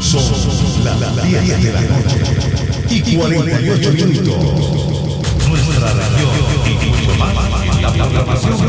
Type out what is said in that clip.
Son las 10 de la noche y 48 minutos. Nuestra región y mucho más en la programación